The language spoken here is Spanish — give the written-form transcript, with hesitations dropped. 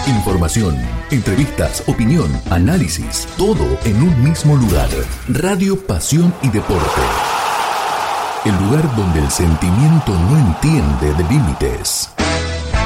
Información, entrevistas, opinión, análisis, todo en un mismo lugar. Radio Pasión y Deporte. El lugar donde el sentimiento no entiende de límites.